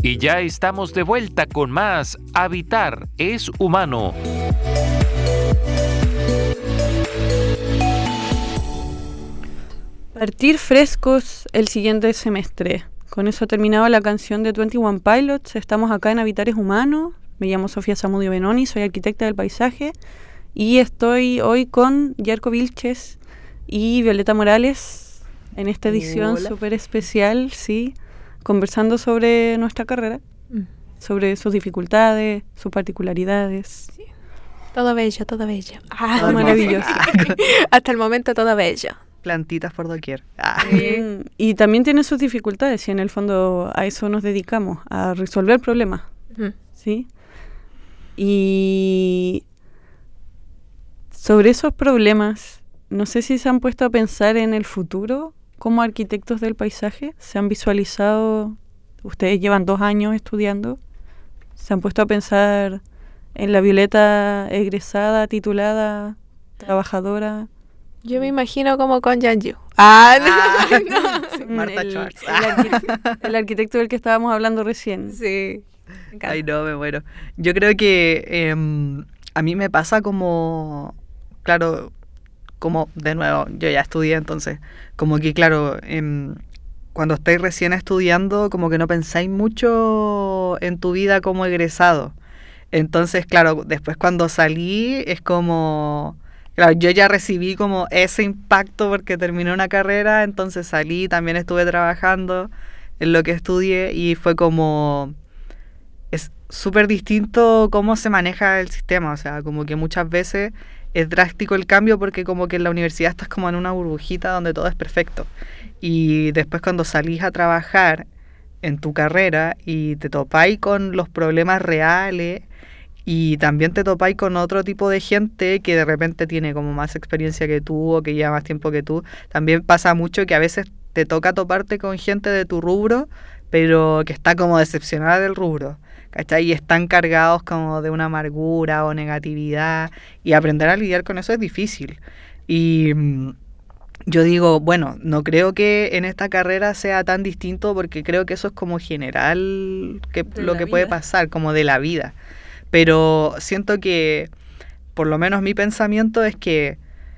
Y ya estamos de vuelta con más Habitar es Humano. Partir frescos el siguiente semestre. Con eso terminaba la canción de 21 Pilots. Estamos acá en Habitar es Humano. Me llamo Sofía Zamudio Benoni, soy arquitecta del paisaje. Y estoy hoy con Yarko Vilches y Violeta Morales en esta edición súper especial, sí, conversando sobre nuestra carrera, sobre sus dificultades, sus particularidades. Sí. Todo bello, todo bello. Todo maravilloso. Hasta el momento todo bello. Plantitas por doquier. Y también tiene sus dificultades y en el fondo a eso nos dedicamos, a resolver problemas, ¿sí? Y sobre esos problemas, no sé si se han puesto a pensar en el futuro como arquitectos del paisaje. ¿Se han visualizado? Ustedes llevan 2 años estudiando. ¿Se han puesto a pensar en la Violeta egresada, titulada, trabajadora? Yo me imagino como con Yanju. Marta Schwartz. El arquitecto del que estábamos hablando recién. Sí. Ay, no, me muero. Yo creo que a mí me pasa como, claro, como de nuevo, yo ya estudié, entonces, como que, claro, cuando estáis recién estudiando, como que no pensáis mucho en tu vida como egresado. Entonces, claro, después cuando salí, es como... Claro, yo ya recibí como ese impacto porque terminé una carrera, entonces salí, también estuve trabajando en lo que estudié y fue como... Es súper distinto cómo se maneja el sistema, o sea, como que muchas veces es drástico el cambio porque como que en la universidad estás como en una burbujita donde todo es perfecto. Y después cuando salís a trabajar en tu carrera y te topáis con los problemas reales y también te topáis con otro tipo de gente que de repente tiene como más experiencia que tú o que lleva más tiempo que tú. También pasa mucho que a veces te toca toparte con gente de tu rubro, pero que está como decepcionada del rubro, ¿cachai? Y están cargados como de una amargura o negatividad y aprender a lidiar con eso es difícil. Y yo digo, bueno, no creo que en esta carrera sea tan distinto porque creo que eso es como general lo que puede pasar, como de la vida. Pero siento que, por lo menos mi pensamiento es que,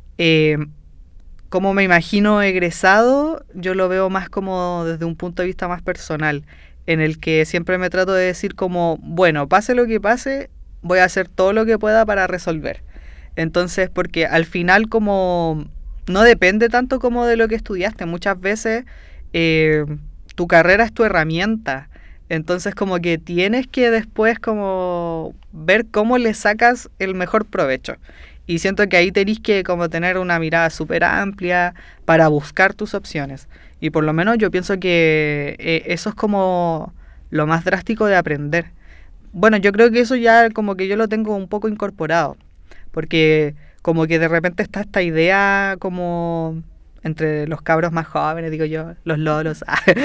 como me imagino egresado, yo lo veo más como desde un punto de vista más personal, en el que siempre me trato de decir como, bueno, pase lo que pase, voy a hacer todo lo que pueda para resolver. Entonces, porque al final como no depende tanto como de lo que estudiaste, muchas veces tu carrera es tu herramienta. Entonces como que tienes que después como ver cómo le sacas el mejor provecho. Y siento que ahí tenés que como tener una mirada súper amplia para buscar tus opciones. Y por lo menos yo pienso que eso es como lo más drástico de aprender. Bueno, yo creo que eso ya como que yo lo tengo un poco incorporado. Porque como que de repente está esta idea como entre los cabros más jóvenes, digo yo, los lolos.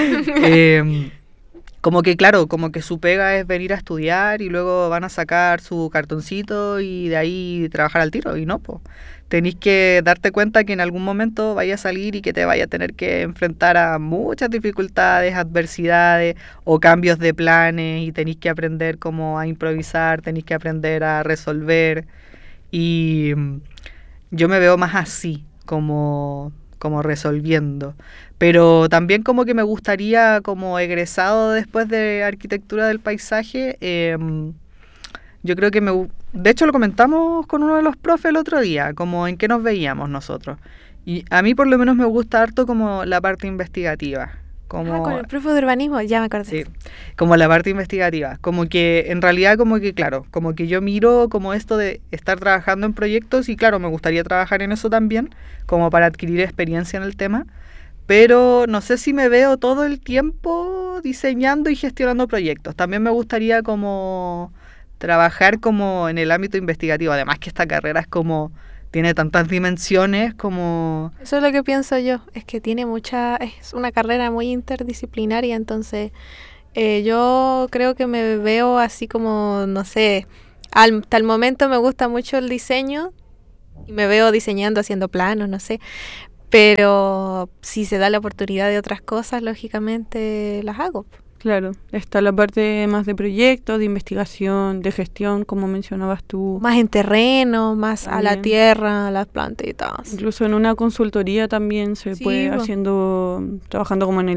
Como que, claro, como que su pega es venir a estudiar y luego van a sacar su cartoncito y de ahí trabajar al tiro. Y no, pues tenés que darte cuenta que en algún momento vaya a salir y que te vaya a tener que enfrentar a muchas dificultades, adversidades o cambios de planes y tenés que aprender como a improvisar, tenés que aprender a resolver. Y yo me veo más así, como resolviendo. Pero también como que me gustaría, como egresado después de arquitectura del paisaje, yo creo que de hecho lo comentamos con uno de los profes el otro día, como en qué nos veíamos nosotros. Y a mí por lo menos me gusta harto como la parte investigativa. Como, con el profe de urbanismo, ya me acordé. Sí, como la parte investigativa. Como que en realidad como que claro, como que yo miro como esto de estar trabajando en proyectos y claro, me gustaría trabajar en eso también, como para adquirir experiencia en el tema. Pero no sé si me veo todo el tiempo diseñando y gestionando proyectos. También me gustaría como trabajar como en el ámbito investigativo. Además que esta carrera es como... tiene tantas dimensiones como... Eso es lo que pienso yo, es que es una carrera muy interdisciplinaria, entonces yo creo que me veo así como, no sé, hasta el momento me gusta mucho el diseño y me veo diseñando, haciendo planos, no sé, pero si se da la oportunidad de otras cosas, lógicamente las hago. Claro, está la parte más de proyectos, de investigación, de gestión, como mencionabas tú. Más en terreno, más a la También. tierra, a las plantitas. Incluso en una consultoría también se Sí, puede po. trabajando como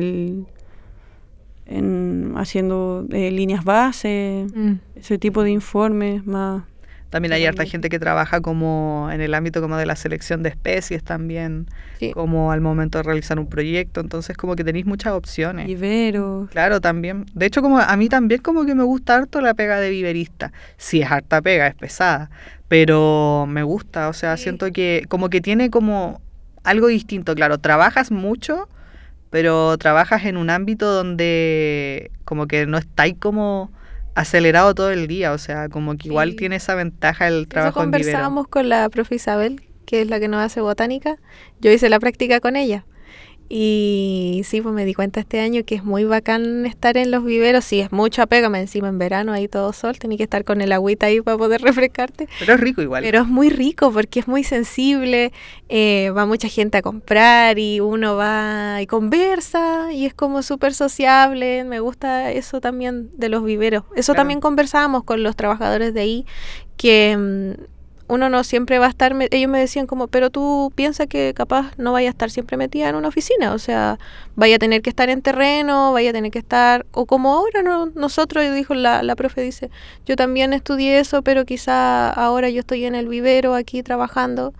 haciendo líneas base, ese tipo de informes más. También hay harta Totalmente. gente que trabaja como en el ámbito como de la selección de especies también, Sí. como al momento de realizar un proyecto, entonces como que tenéis muchas opciones. Viveros. Claro, también. De hecho, como a mí también como que me gusta harto la pega de viverista. Sí, es harta pega, es pesada, pero me gusta, o sea, Sí. siento que como que tiene como algo distinto, claro, trabajas mucho, pero trabajas en un ámbito donde como que no estáis como acelerado todo el día, o sea, como que igual Sí. tiene esa ventaja el Eso trabajo en vivero. conversábamos con la profe Isabel, que es la que nos hace botánica. Yo hice la práctica con ella. Y sí, pues me di cuenta este año que es muy bacán estar en los viveros. Sí, es mucha pega, más encima en verano, ahí todo sol, tenés que estar con el agüita ahí para poder refrescarte. Pero es rico igual. Pero es muy rico porque es muy sensible, va mucha gente a comprar y uno va y conversa y es como súper sociable. Me gusta eso también de los viveros. Eso Claro. también conversábamos con los trabajadores de ahí, que uno no siempre va a estar, ellos me decían como, pero tú piensas que capaz no vaya a estar siempre metida en una oficina, o sea, vaya a tener que estar en terreno, vaya a tener que estar, o como ahora nosotros, dijo la profe, dice, yo también estudié eso, pero quizá ahora yo estoy en el vivero aquí trabajando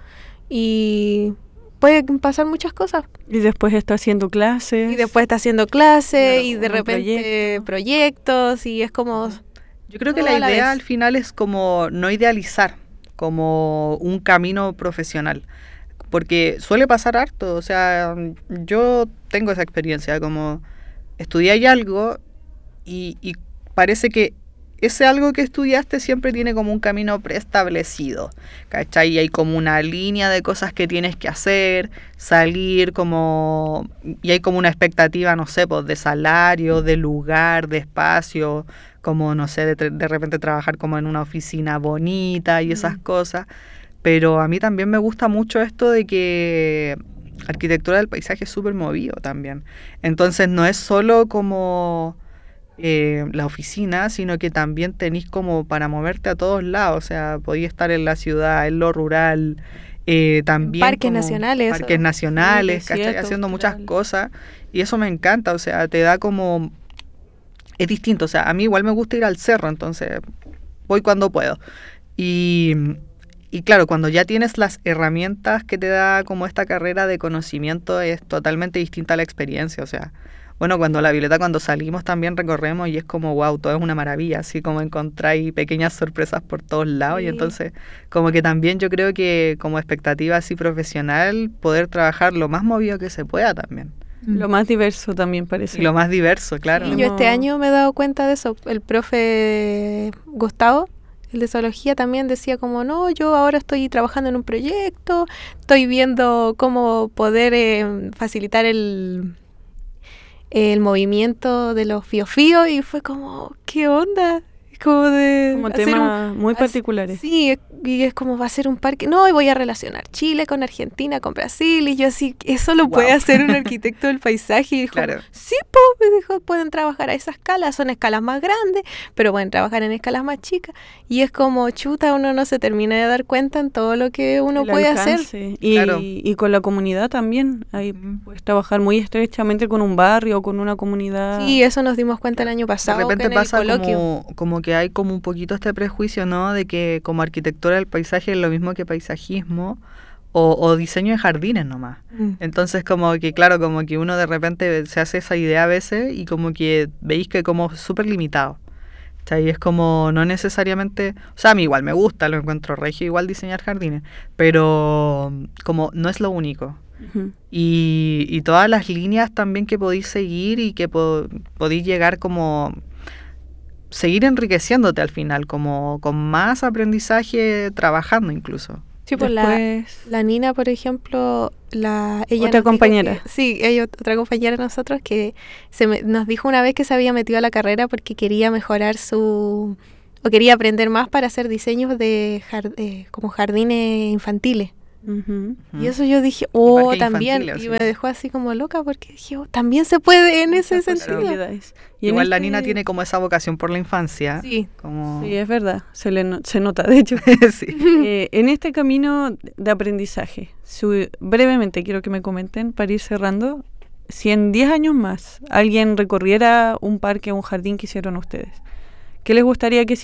y pueden pasar muchas cosas. Y después está haciendo clases. Y después está haciendo clases Claro, y de un repente proyectos y es como... Yo creo que todo la a la idea vez. al final es como no idealizar como un camino profesional, porque suele pasar harto, o sea, yo tengo esa experiencia, como estudiáis algo y parece que ese algo que estudiaste siempre tiene como un camino preestablecido, ¿cachai? Y hay como una línea de cosas que tienes que hacer, salir como... Y hay como una expectativa, no sé, pues de salario, de lugar, de espacio, como, no sé, de repente trabajar como en una oficina bonita y esas cosas. Pero a mí también me gusta mucho esto de que arquitectura del paisaje es súper movido también. Entonces no es solo como la oficina, sino que también tenéis como para moverte a todos lados. O sea, podéis estar en la ciudad, en lo rural, también parques como nacionales, parques eso. nacionales, Sí, ¿cachai? desierto Haciendo muchas austral. cosas. Y eso me encanta, o sea, te da como... Es distinto, o sea, a mí igual me gusta ir al cerro, entonces voy cuando puedo. Y, y claro, cuando ya tienes las herramientas que te da como esta carrera de conocimiento, es totalmente distinta la experiencia, o sea... Bueno, cuando la Violeta, cuando salimos también recorremos y es como, wow, todo es una maravilla, así como encontráis pequeñas sorpresas por todos lados. Sí. Y entonces, como que también yo creo que como expectativa así profesional, poder trabajar lo más movido que se pueda también. Lo más diverso también parece. Y lo más diverso, claro. Sí, Claro. yo este Como- año me he dado cuenta de eso. El profe Gustavo, el de zoología, también decía como, no, yo ahora estoy trabajando en un proyecto, estoy viendo cómo poder facilitar el movimiento de los fiofíos y fue como, ¿qué onda? Es como de Como hacer temas muy hac- particulares. Sí, y es como va a ser un parque. No, y voy a relacionar Chile con Argentina, con Brasil. Y yo así, eso lo puede Guau. hacer un arquitecto del paisaje. Y dijo, Claro. sí, po, me dijo, pueden trabajar a esa escala, son escalas más grandes, pero pueden trabajar en escalas más chicas. Y es como, chuta, uno no se termina de dar cuenta en todo lo que uno El puede hacer. alcance. Y, Claro. y con la comunidad también. Ahí Ujú. puedes trabajar muy estrechamente con un barrio, con una comunidad. Sí, eso nos dimos cuenta el año De pasado repente en el pasa coloquio. como que hay como un poquito este prejuicio, ¿no? De que como arquitectura del paisaje es lo mismo que paisajismo o diseño de jardines nomás. Mm. Entonces como que claro, como que uno de repente se hace esa idea a veces y como que veis que como súper limitado. O sea, y es como no necesariamente, o sea, a mí igual me gusta, lo encuentro regio igual diseñar jardines, pero como no es lo único. Ujú. Y todas las líneas también que podéis seguir y que podéis llegar como seguir enriqueciéndote al final, como con más aprendizaje trabajando incluso. Sí, pues Después, la Nina, por ejemplo, ella Otra nos dijo compañera. sí, ella, otra compañera de nosotros que nos dijo una vez que se había metido a la carrera porque quería mejorar o quería aprender más para hacer diseños de como jardines infantiles. Ujú. Y eso yo dije, oh, parques también. infantiles, Y sí. me dejó así como loca porque dije, oh, también se puede en ese Muchas sentido. posibilidades. Y en Igual la este- Nina tiene como esa vocación por la infancia. Sí. Como... Sí, es verdad, se nota, de hecho. Sí. En este camino de aprendizaje, brevemente quiero que me comenten, para ir cerrando, si en 10 años más alguien recorriera un parque o un jardín que hicieron ustedes, ¿qué les gustaría que